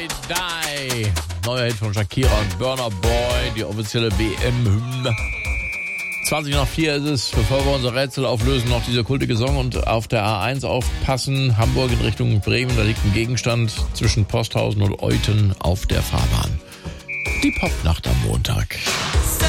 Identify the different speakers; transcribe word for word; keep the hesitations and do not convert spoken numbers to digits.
Speaker 1: Die. Neuer Hit von Shakira und Burna Boy, die offizielle W M-Hymne. zwanzig nach vier ist es, bevor wir unser Rätsel auflösen, noch dieser kultige Song und auf der A eins aufpassen. Hamburg in Richtung Bremen, da liegt ein Gegenstand zwischen Posthausen und Euthen auf der Fahrbahn. Die Popnacht am Montag.